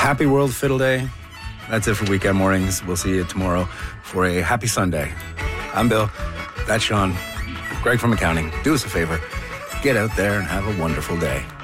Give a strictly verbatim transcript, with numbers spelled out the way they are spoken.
Happy World Fiddle Day. That's it for Weekend Mornings. We'll see you tomorrow for a happy Sunday. I'm Bill. That's Sean. Greg from accounting. Do us a favor. Get out there and have a wonderful day.